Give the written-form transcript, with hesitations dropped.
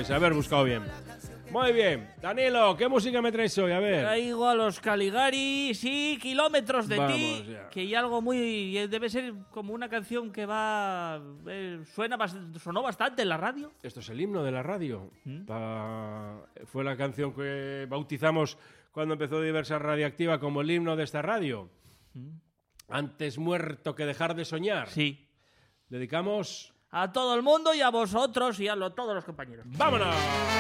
es, haber buscado bien. Muy bien. Danilo, ¿qué música me traes hoy? A ver. Traigo a los Caligari, sí, Kilómetros de Vamos ti, ya. que hay algo muy... debe ser como una canción que va... sonó bastante en la radio. Esto es el himno de la radio. Fue la canción que bautizamos cuando empezó Diversa Radioactiva como el himno de esta radio. Antes muerto que dejar de soñar. Sí. Dedicamos... A todo el mundo y a vosotros y a todos los compañeros. ¡Vámonos!